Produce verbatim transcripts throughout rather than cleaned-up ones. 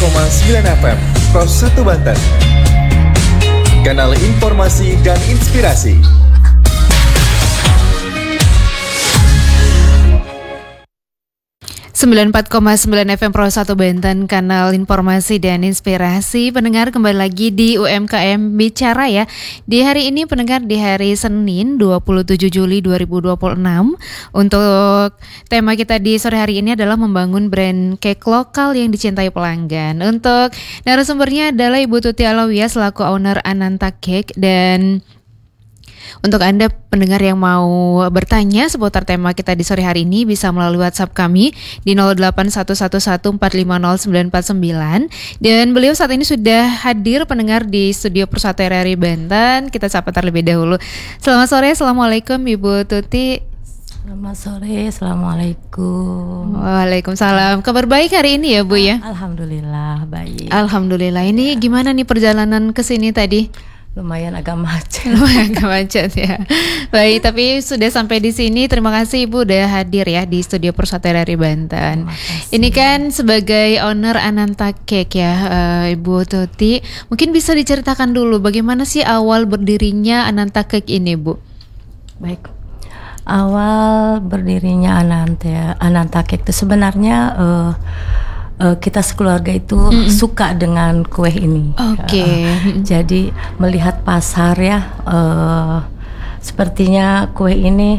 koma sembilan F M Pro satu Banten. Kanal informasi dan inspirasi. sembilan puluh empat koma sembilan F M Pro satu Banten, kanal informasi dan inspirasi. Pendengar, kembali lagi di U M K M Bicara ya. Di hari ini pendengar, di hari Senin dua puluh tujuh Juli dua ribu dua puluh enam. Untuk tema kita di sore hari ini adalah membangun brand cake lokal yang dicintai pelanggan. Untuk narasumbernya adalah Ibu Tuti Alawiyah selaku owner Ananta Cake. Dan untuk Anda pendengar yang mau bertanya seputar tema kita di sore hari ini, bisa melalui WhatsApp kami di nol delapan satu satu satu empat lima nol sembilan empat sembilan. Dan beliau saat ini sudah hadir pendengar di studio Persatu R R I Banten. Kita sapa terlebih dahulu. Selamat sore, Assalamualaikum Ibu Tuti. Selamat sore, Assalamualaikum. Waalaikumsalam. Kabar baik hari ini ya Bu ya? Alhamdulillah baik. Alhamdulillah. Ini gimana nih perjalanan ke sini tadi? Lumayan agak macet. Lumayan agak macet ya. Baik, tapi sudah sampai di sini. Terima kasih Ibu udah hadir ya di studio Persatu R R I Banten. Ini kan sebagai owner Ananta Cake ya, uh, Ibu Tuti. Mungkin bisa diceritakan dulu bagaimana sih awal berdirinya Ananta Cake ini, Bu? Baik. Awal berdirinya Ananta Ananta Cake itu sebenarnya uh, Uh, kita sekeluarga itu mm-hmm. suka dengan kue ini. Oke. Okay. Uh, jadi melihat pasar ya, uh, sepertinya kue ini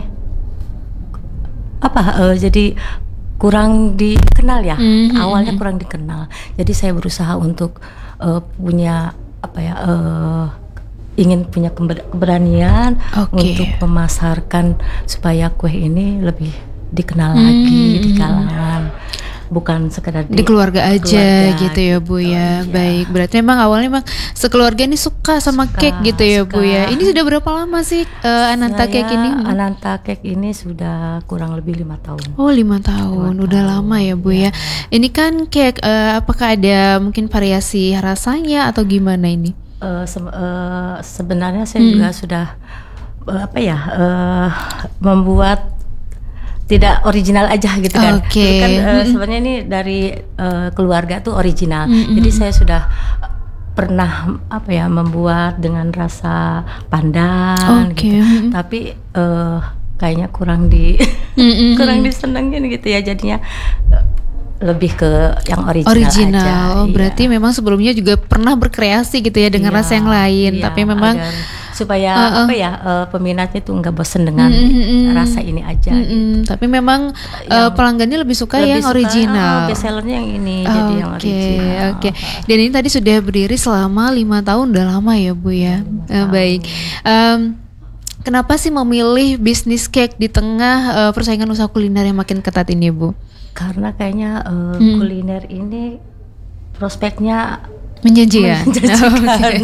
apa? Uh, jadi kurang dikenal ya. Mm-hmm. Awalnya kurang dikenal. Jadi saya berusaha untuk uh, punya apa ya? Uh, ingin punya keberanian okay. untuk memasarkan supaya kue ini lebih dikenal mm-hmm. lagi di kalangan. Bukan sekedar di, di keluarga aja keluarga, gitu ya Bu ya. Iya. Baik, berarti memang awalnya memang sekeluarga ini suka sama suka, cake gitu ya suka. Bu ya. Ini sudah berapa lama sih uh, Ananta Cake ini? Ananta Cake ini sudah kurang lebih lima tahun. Oh lima tahun, lima udah tahun. Lama ya Bu ya. ya. Ini kan cake, uh, apakah ada mungkin variasi rasanya atau gimana ini? Uh, se- uh, sebenarnya saya hmm. juga sudah uh, apa ya uh, membuat tidak original aja gitu kan. Okay. Kan uh, mm-hmm. sebenarnya ini dari uh, keluarga tuh original. Mm-hmm. Jadi saya sudah pernah apa ya membuat dengan rasa pandan okay. gitu. Tapi uh, kayaknya kurang di mm-hmm. kurang disenengin gitu ya, jadinya uh, lebih ke yang original, original. aja. Oh, iya. Berarti memang sebelumnya juga pernah berkreasi gitu ya dengan iya, rasa yang lain, iya, tapi memang agar supaya uh, uh, apa ya uh, peminatnya itu nggak bosen dengan mm, mm, rasa ini aja. Mm, gitu. Tapi memang uh, pelanggannya lebih suka lebih yang suka, original. Oh, best sellernya yang ini oh, jadi yang okay, original. Oke, okay. Dan ini tadi sudah berdiri selama lima tahun, udah lama ya Bu ya. Uh, baik. Um, kenapa sih memilih bisnis cake di tengah uh, persaingan usaha kuliner yang makin ketat ini Bu? Karena kayaknya uh, hmm. kuliner ini prospeknya menjanjikan. menjanjikan. Oke,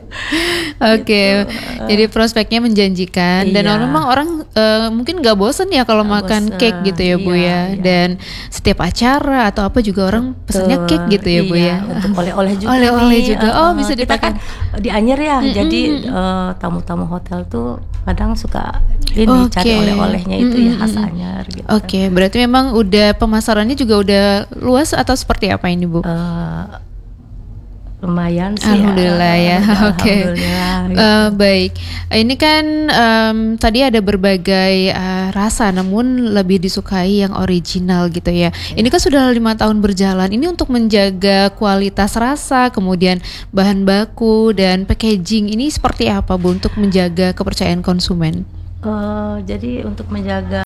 okay. gitu. Jadi prospeknya menjanjikan. Iya. Dan memang orang uh, mungkin nggak bosen ya kalau gak makan bosen. Cake gitu ya Bu iya, ya. Iya. Dan setiap acara atau apa juga orang pesannya cake gitu ya iya, Bu ya. Untuk oleh-oleh juga. Oleh-oleh juga. Oh, bisa kita dipakai. Kan di Anyer ya. Mm-hmm. Jadi uh, tamu-tamu hotel tuh kadang suka ini okay. cari oleh-olehnya itu mm-hmm. ya khas Anyer gitu. Oke, okay. Berarti memang udah pemasarannya juga udah luas atau seperti apa ini Bu? Uh, lumayan sih. Alhamdulillah ya, ya. Oke. Okay. Gitu. Uh, baik, ini kan um, tadi ada berbagai uh, rasa, namun lebih disukai yang original gitu ya. ya. Ini kan sudah lima tahun berjalan. Ini untuk menjaga kualitas rasa, kemudian bahan baku dan packaging ini seperti apa Bu untuk menjaga kepercayaan konsumen? Uh, jadi untuk menjaga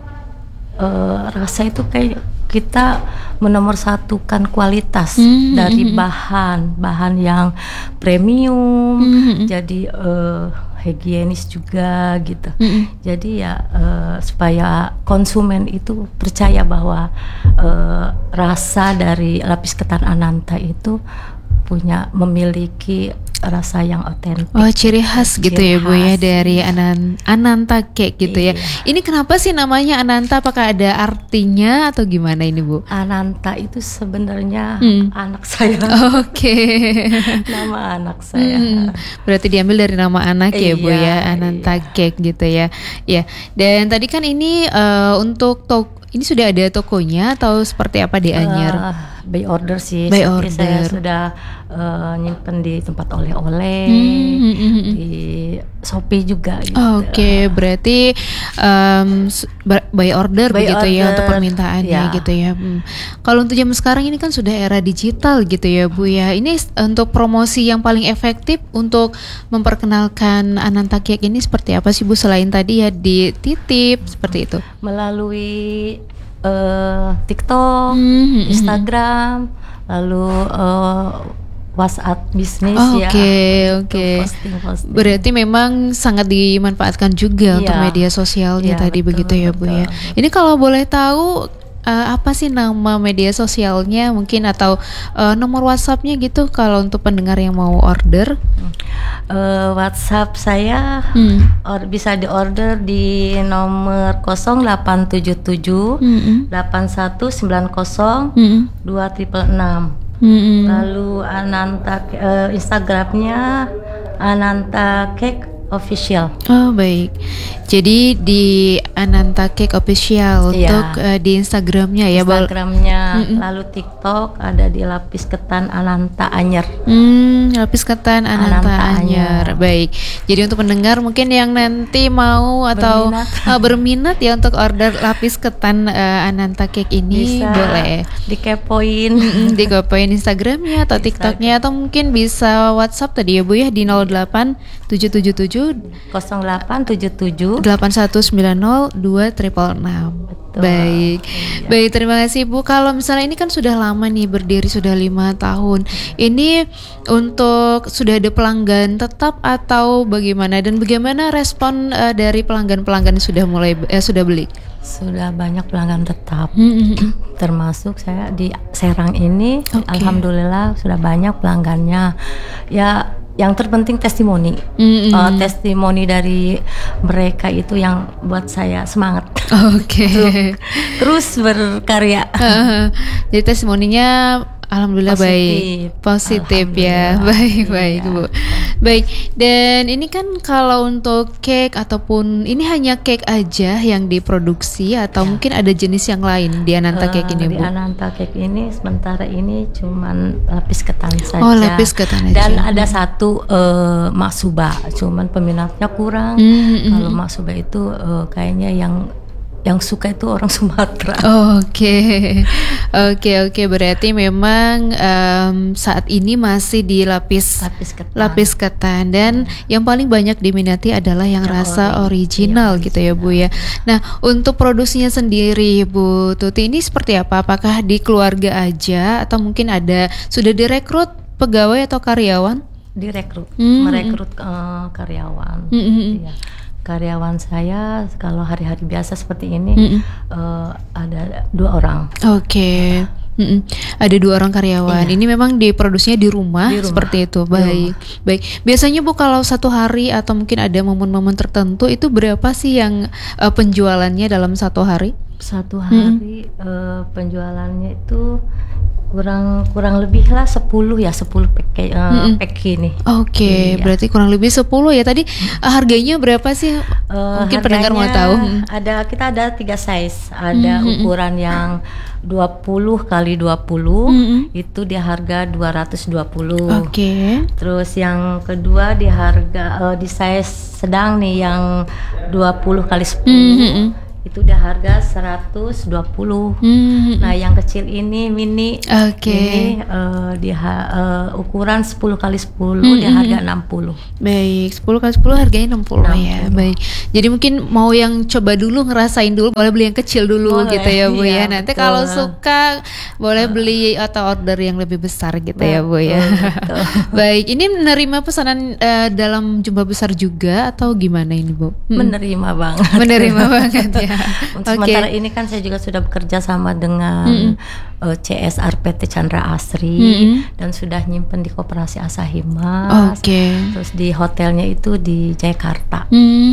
uh, rasa itu kayak kita menomorsatukan kualitas mm-hmm. dari bahan bahan yang premium, mm-hmm. jadi uh, higienis juga gitu. Mm-hmm. Jadi ya uh, supaya konsumen itu percaya bahwa uh, rasa dari lapis ketan Ananta itu punya memiliki rasa yang otentik. Oh, ciri khas gitu ciri ya Bu khas. Ya dari Anan, Ananta Cake gitu iya. ya. Ini kenapa sih namanya Ananta? Apakah ada artinya atau gimana ini Bu? Ananta itu sebenarnya hmm. anak saya. Oke. Okay. Nama anak saya. Hmm. Berarti diambil dari nama anak ya iya, Bu ya, Ananta iya. Cake gitu ya. Ya. Dan tadi kan ini uh, untuk tok ini sudah ada tokonya atau seperti apa di Anyer? Uh, by order sih. By Seperti order. saya sudah uh, nyimpen di tempat oleh-oleh, Hmm, hmm, hmm. di Shopee juga gitu. Oke, okay, berarti um, s- ba- by order By begitu ya order, untuk permintaannya ya. gitu ya. Hmm. Kalau untuk zaman sekarang ini kan sudah era digital gitu ya Bu ya. Ini s- untuk promosi yang paling efektif untuk memperkenalkan Ananta Cake ini seperti apa sih Bu, selain tadi ya dititip seperti itu? Melalui uh, TikTok, Hmm, hmm, hmm. Instagram, lalu uh, WhatsApp bisnis Oke, ya. oke. Itu posting-posting. Berarti memang sangat dimanfaatkan juga Iya. untuk media sosialnya Iya, tadi betul, begitu ya Bu ya. betul. Ini kalau boleh tahu eh, apa sih nama media sosialnya mungkin atau eh, nomor WhatsAppnya gitu kalau untuk pendengar yang mau order? Uh, WhatsApp saya Hmm. or, bisa diorder di nomor nol delapan tujuh tujuh Mm-mm. delapan satu sembilan nol Mm-mm. dua enam enam. Mm-mm. Lalu Ananta uh, Instagramnya Ananta Cake Official. Oh baik, jadi di Ananta Cake Official Iya. untuk eh, di Instagramnya ya Bal. Instagramnya, Mm-mm. lalu TikTok ada di Lapis Ketan Ananta Anyer. Hmm, lapis ketan Ananta Ananta Anyer. Anyer. Baik. Jadi untuk pendengar mungkin yang nanti mau atau Berminat. uh, berminat ya untuk order lapis ketan uh, Ananta Cake ini Bisa boleh dikepoin. Mm-mm, dikopain Instagramnya atau TikToknya atau mungkin bisa WhatsApp tadi ya Bu ya di nol delapan tujuh tujuh tujuh nol delapan tujuh tujuh delapan satu sembilan nol dua enam enam. Betul. Baik, Iya. baik terima kasih Bu. Kalau misalnya ini kan sudah lama nih berdiri sudah lima tahun. Ini untuk sudah ada pelanggan tetap atau bagaimana dan bagaimana respon eh, dari pelanggan-pelanggan yang sudah mulai eh, sudah beli? Sudah banyak pelanggan tetap. Hmm, Termasuk saya di Serang ini, Oke. alhamdulillah sudah banyak pelanggannya. Ya, yang terpenting testimoni. Mm-mm. Uh, testimoni dari mereka itu yang buat saya semangat. Oke. Terus berkarya. Jadi testimoninya alhamdulillah Positif. baik, positif ya, Alhamdulillah. baik baik Iya. Bu, baik. Dan ini kan kalau untuk cake ataupun ini hanya cake aja yang diproduksi atau mungkin ada jenis yang lain di Ananta Cake ini Eh, Bu? Di Ananta Cake ini sementara ini cuman lapis ketan saja. Oh, lapis ketan aja. Dan ada satu eh, maksuba, cuman peminatnya kurang. Hmm, Kalau maksuba itu eh, kayaknya yang yang suka itu orang Sumatera. Oke, oke, oke. Berarti memang em, saat ini masih di lapis Lapis ketan. lapis ketan dan yang paling banyak diminati adalah yang Yang rasa ori- original iya, gitu ya Bu ya. Nah untuk produksinya sendiri Bu Tuti ini seperti apa? Apakah di keluarga aja atau mungkin ada sudah direkrut pegawai atau karyawan? Direkrut, Hmm. merekrut eh, karyawan. Hmm, hmm, hmm. Iya. Karyawan saya kalau hari-hari biasa seperti ini Mm-mm. eh, ada dua orang. Oke. Mm-mm. Ada dua orang karyawan. Iya. Ini memang diproduksinya di rumah, Di rumah. seperti itu. Di Baik, baik. Biasanya Bu kalau satu hari atau mungkin ada momen-momen tertentu itu berapa sih yang eh, penjualannya dalam satu hari? Satu hari eh, penjualannya itu kurang kurang lebih lah sepuluh ya sepuluh pack eh, Mm-mm. pack ini. Oke, Iya. berarti kurang lebih sepuluh ya. Tadi eh, harganya berapa sih? Eh, Mungkin pendengar mau harganya tahu. Mm. Ada kita ada tiga size. Ada Mm-mm. ukuran yang dua puluh kali dua puluh Mm-mm. itu di harga dua ratus dua puluh. Oke. Terus yang kedua di harga eh, di size sedang nih yang dua puluh kali sepuluh Mm-mm. itu di harga seratus dua puluh. Mm-mm. Nah, yang kecil ini mini. Oke. Ini eh, di ha- eh, ukuran sepuluh kali sepuluh di Mm-mm. harga enam puluh. Baik, sepuluh kali sepuluh harganya enam puluh ya. enam puluh. Baik. Jadi mungkin mau yang coba dulu ngerasain dulu, boleh beli yang kecil dulu Boleh, gitu ya Bu ya. iya, Nanti betul. kalau suka boleh beli atau order yang lebih besar gitu ya Bu ya. Betul, betul. Baik, ini menerima pesanan eh, dalam jumlah besar juga atau gimana ini Bu? Mm. Menerima banget. Menerima banget ya. Untuk Oke. sementara ini kan saya juga sudah bekerja sama dengan Mm-mm. eh, C S R P T Chandra Asri Mm-mm. dan sudah nyimpen di Koperasi Asahimas. Oke. Terus di hotelnya itu di Jakarta. Hmm. Jakarta.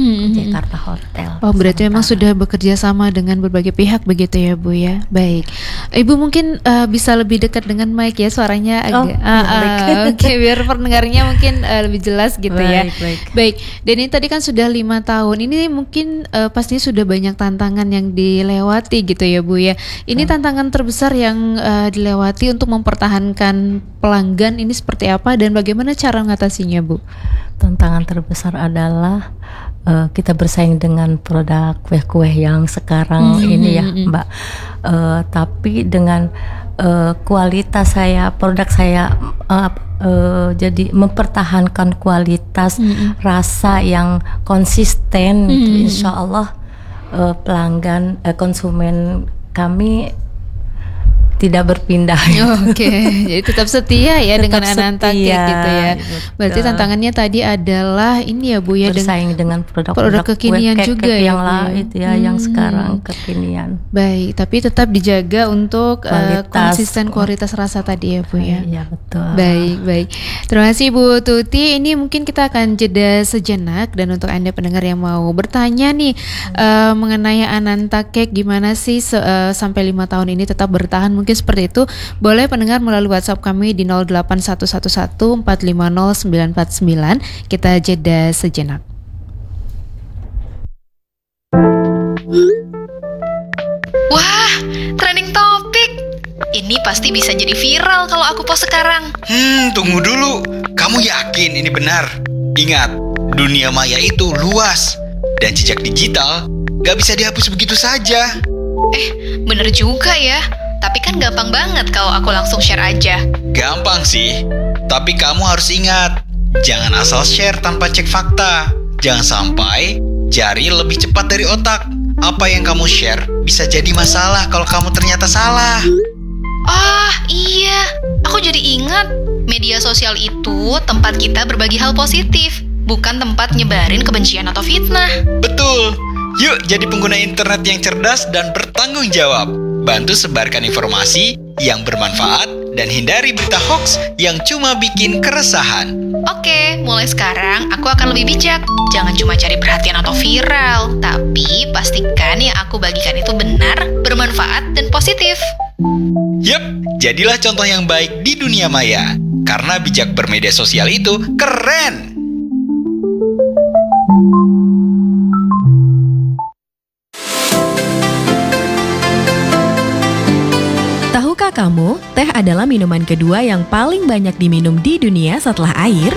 Meikarta Hotel. Oh, berarti memang sementara. sudah bekerja sama dengan berbagai pihak begitu ya Bu ya. Baik. Ibu mungkin uh, bisa lebih dekat dengan mic ya, suaranya Oh, agak ah, ah, oke biar pendengarnya mungkin uh, lebih jelas gitu ya. Baik, baik. Baik. Dan ini tadi kan sudah lima tahun. Ini mungkin uh, pastinya sudah banyak tantangan yang dilewati gitu ya Bu ya. Ini tantangan terbesar yang uh, dilewati untuk mempertahankan pelanggan ini seperti apa dan bagaimana cara mengatasinya Bu? Tantangan terbesar adalah uh, kita bersaing dengan produk kue-kue yang sekarang Hmm, ini ya, hmm, hmm. Mbak. Uh, tapi dengan uh, kualitas saya, produk saya uh, uh, jadi mempertahankan kualitas Hmm. rasa yang konsisten, Hmm. itu insya Allah uh, pelanggan, uh, konsumen kami tidak berpindah. Oh, Oke, jadi tetap setia ya Tetap dengan Ananta Cake setia, gitu ya. betul. Berarti tantangannya tadi adalah ini ya Bu ya, dengan Bersaing dengan produk-produk produk kekinian kue, juga cake ya, yang Bu, lah ya? itu ya, yang Hmm. sekarang kekinian. baik, tapi tetap dijaga untuk eh, Kualitas. konsisten kualitas rasa tadi ya Bu ya. Iya betul. Baik, baik. Terima kasih Bu Tuti. Ini mungkin kita akan jeda sejenak dan untuk Anda pendengar yang mau bertanya nih eh, mengenai Ananta Cake gimana sih se- eh, sampai lima tahun ini tetap bertahan mungkin seperti itu. Boleh pendengar melalui WhatsApp kami di nol delapan satu satu satu empat lima nol sembilan empat sembilan. Kita jeda sejenak. Wah, trending topik. Ini pasti bisa jadi viral kalau aku post sekarang. Hmm, tunggu dulu. Kamu yakin ini benar? Ingat, dunia maya itu luas. Dan jejak digital gak bisa dihapus begitu saja. Eh, bener juga ya. Tapi kan gampang banget kalau aku langsung share aja. Gampang sih. Tapi kamu harus ingat, jangan asal share tanpa cek fakta. Jangan sampai jari lebih cepat dari otak. Apa yang kamu share bisa jadi masalah kalau kamu ternyata salah. Ah, iya. Aku jadi ingat, media sosial itu tempat kita berbagi hal positif, bukan tempat nyebarin kebencian atau fitnah. Betul. Yuk jadi pengguna internet yang cerdas dan bertanggung jawab. Bantu sebarkan informasi yang bermanfaat dan hindari berita hoax yang cuma bikin keresahan. Oke, mulai sekarang aku akan lebih bijak. Jangan cuma cari perhatian atau viral, tapi pastikan yang aku bagikan itu benar, bermanfaat, dan positif. Yep, jadilah contoh yang baik di dunia maya. Karena bijak bermedia sosial itu keren. Tahukah kamu, teh adalah minuman kedua yang paling banyak diminum di dunia setelah air?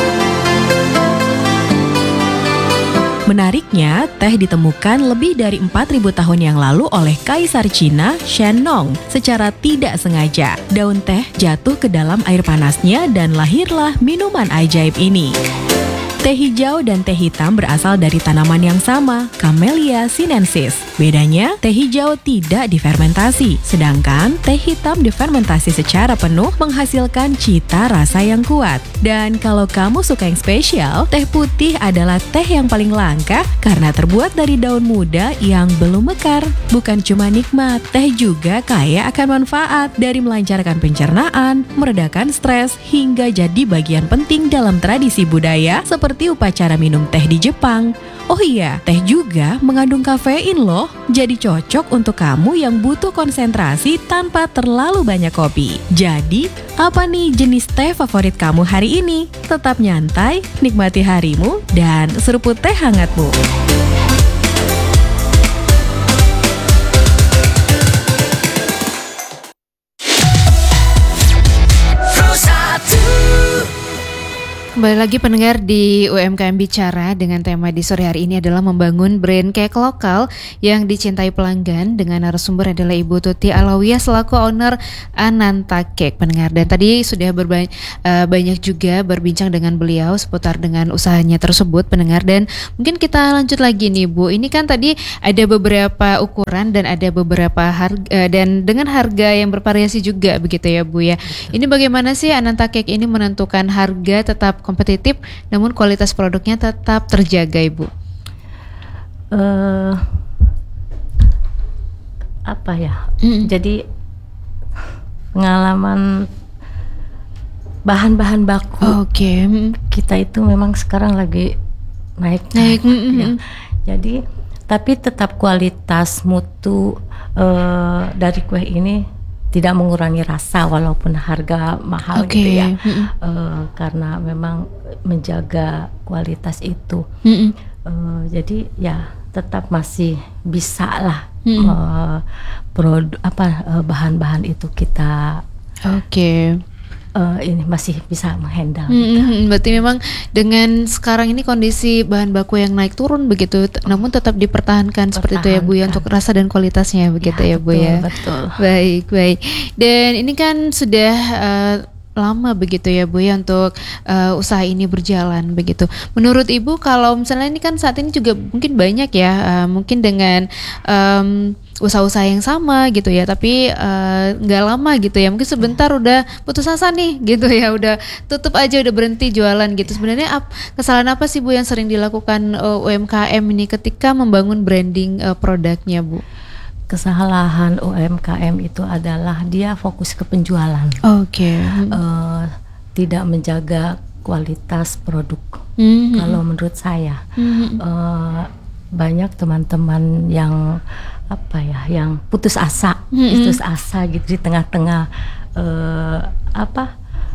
Menariknya, teh ditemukan lebih dari empat ribu tahun yang lalu oleh Kaisar Cina Shen Nong. Secara tidak sengaja, daun teh jatuh ke dalam air panasnya dan lahirlah minuman ajaib ini. Teh hijau dan teh hitam berasal dari tanaman yang sama, Camellia sinensis. Bedanya, teh hijau tidak difermentasi, sedangkan teh hitam difermentasi secara penuh menghasilkan cita rasa yang kuat. Dan kalau kamu suka yang spesial, teh putih adalah teh yang paling langka karena terbuat dari daun muda yang belum mekar. Bukan cuma nikmat, teh juga kaya akan manfaat dari melancarkan pencernaan, meredakan stres, hingga jadi bagian penting dalam tradisi budaya seperti upacara minum teh di Jepang. Oh iya, teh juga mengandung kafein loh, jadi cocok untuk kamu yang butuh konsentrasi tanpa terlalu banyak kopi. Jadi, apa nih jenis teh favorit kamu hari ini? Tetap nyantai, nikmati harimu, dan seruput teh hangatmu. Kembali lagi pendengar di U M K M Bicara dengan tema di sore hari ini adalah membangun brand cake lokal yang dicintai pelanggan dengan narasumber adalah Ibu Tuti Alawiyah selaku owner Ananta Cake pendengar. Dan tadi sudah berba- uh, banyak juga berbincang dengan beliau seputar dengan usahanya tersebut pendengar. Dan mungkin kita lanjut lagi nih Bu. Ini kan tadi ada beberapa ukuran dan ada beberapa harga uh, dan dengan harga yang bervariasi juga begitu ya Bu ya. Ini bagaimana sih Ananta Cake ini menentukan harga tetap kompetitif namun kualitas produknya tetap terjaga Ibu? Uh, apa ya? Mm. Jadi pengalaman bahan-bahan baku Oke. Okay. kita itu memang sekarang lagi naik Naik. ya. Jadi tapi tetap kualitas mutu uh, dari kue ini tidak mengurangi rasa walaupun harga mahal Oke. gitu ya. Mm-mm. Uh, karena memang menjaga kualitas itu. Mm-mm. Uh, jadi ya tetap masih bisa lah Mm-mm. uh, produk apa uh, bahan-bahan itu kita Oke. uh, ini masih bisa menghandle. Hmm, hmm, hmm. Berarti memang dengan sekarang ini kondisi bahan baku yang naik turun begitu, t- namun tetap dipertahankan seperti itu ya Bu ya, Pertahankan. untuk rasa dan kualitasnya begitu ya, Bu betul, ya. betul. Baik, baik. Dan ini kan sudah eh, lama begitu ya Bu ya untuk eh, usaha ini berjalan begitu. Menurut Ibu kalau misalnya ini kan saat ini juga mungkin banyak ya, eh, mungkin dengan em, usaha-usaha yang sama gitu ya, tapi eh, nggak lama gitu ya, mungkin sebentar udah putus asa nih gitu ya, udah tutup aja, udah berhenti jualan gitu. Sebenarnya ap- kesalahan apa sih Bu yang sering dilakukan eh, U M K M ini ketika membangun branding eh, produknya Bu? Kesalahan U M K M itu adalah dia fokus ke penjualan, Oke. Eh, tidak menjaga kualitas produk. Mhm. Kalau menurut saya, Mhm. eh, banyak teman-teman yang apa ya, yang putus asa, Mm-mm. putus asa gitu di tengah-tengah eh, apa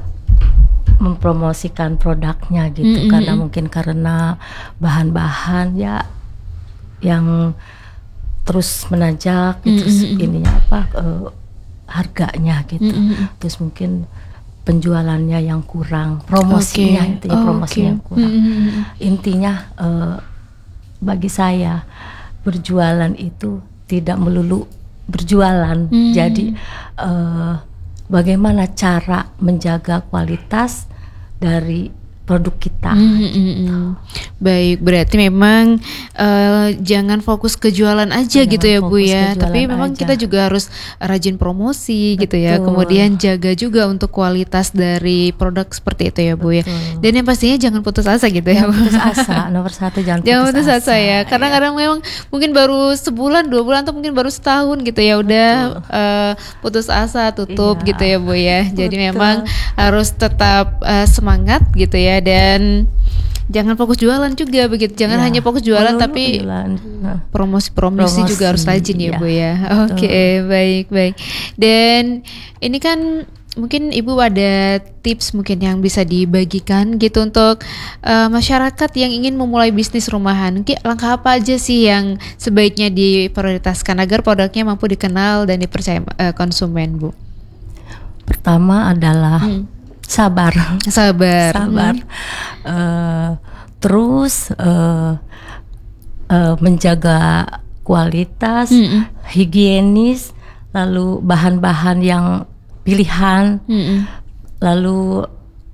mempromosikan produknya gitu, Mm-mm. karena mungkin karena bahan-bahan ya yang terus menanjak gitu, Mm-mm. ininya apa eh, harganya gitu, Mm-mm. terus mungkin penjualannya yang kurang, promosinya Oke. intinya Oh, promosinya oke. yang kurang. Mhm. Intinya eh, bagi saya berjualan itu tidak melulu berjualan. Hmm. Jadi eh, bagaimana cara menjaga kualitas dari produk kita. Mm, mm, mm. Baik, berarti memang eh, jangan fokus ke jualan aja Jangan gitu ya Bu fokus ya, ke tapi jualan memang aja. kita juga harus rajin promosi gitu ya, Betul. kemudian jaga juga untuk kualitas dari produk seperti itu ya Bu ya. Betul. Dan yang pastinya jangan putus asa gitu ya Jangan Bu. putus asa, nomor satu jangan, Jangan putus asa ya, karena ya. kadang memang mungkin baru sebulan, dua bulan atau mungkin baru setahun gitu ya udah eh, putus asa, tutup Iya. gitu ya Bu ya. Jadi Betul. memang harus tetap eh, semangat gitu ya, dan jangan fokus jualan juga begitu. Jangan Ya, hanya fokus jualan melulu tapi jualan. Nah, promosi-promosi Promosi, juga harus rajin ya iya. Bu ya. Betul. Oke, baik baik. Dan ini kan mungkin Ibu ada tips mungkin yang bisa dibagikan gitu untuk eh, masyarakat yang ingin memulai bisnis rumahan. Mungkin langkah apa aja sih yang sebaiknya diprioritaskan agar produknya mampu dikenal dan dipercaya eh, konsumen Bu? pertama adalah Hmm. sabar. Sabar. Sabar. Eh, terus eh, eh, menjaga kualitas, Mm-mm. higienis, lalu bahan-bahan yang pilihan, Mm-mm. lalu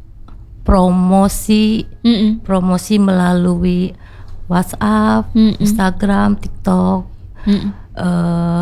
promosi, Mm-mm. promosi melalui WhatsApp, Mm-mm. Instagram, TikTok, Mm-mm. eh,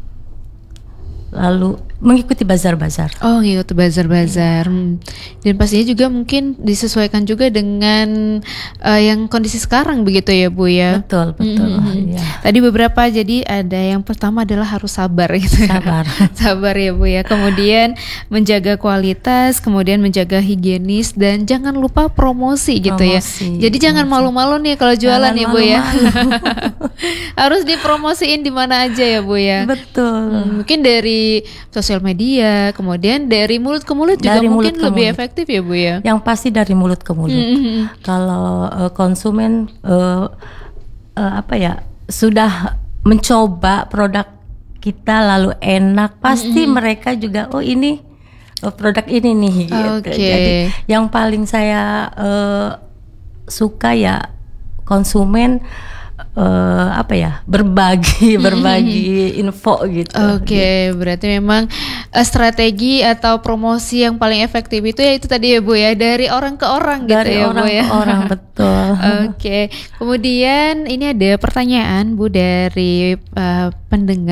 lalu mengikuti bazar-bazar. Oh ngikut bazar-bazar. Hmm. Dan pastinya juga mungkin disesuaikan juga dengan eh, yang kondisi sekarang begitu ya Bu ya. Betul, betul. Mhm. Iya. Tadi beberapa, jadi ada yang pertama adalah harus sabar gitu. Sabar. Sabar ya Bu ya. Kemudian menjaga kualitas, kemudian menjaga higienis, dan jangan lupa promosi gitu ya. Promosi, Jadi jangan promosi. malu-malu nih kalau jualan Jangan ya Bu ya. malu-malu. Harus dipromosiin di mana aja ya Bu ya. Betul. Hmm, mungkin dari sosial media, kemudian dari mulut ke mulut juga Dari mungkin mulut ke lebih mulut. efektif ya Bu ya. Yang pasti dari mulut ke mulut. Mm-mm. Kalau eh, konsumen eh, eh, apa ya, sudah mencoba produk kita lalu enak, pasti mereka juga oh ini oh, produk ini nih gitu. Oke. Jadi yang paling saya eh, suka ya konsumen eh, apa ya, berbagi berbagi info gitu. Oke, berarti memang eh, strategi atau promosi yang paling efektif itu ya itu tadi ya Bu ya, dari orang ke orang gitu Dari ya orang Bu ya. ke orang, betul. Oke, kemudian ini ada pertanyaan Bu dari eh, pendengar.